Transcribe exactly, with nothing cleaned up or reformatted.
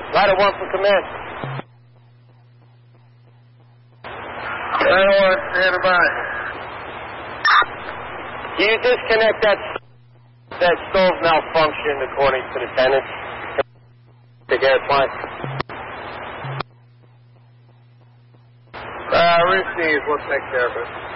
Ladder one from command. Ladder one, standing by. Can you disconnect that that stove malfunctioned according to the tenants? Big airplane. Uh, receive. We'll take care of it.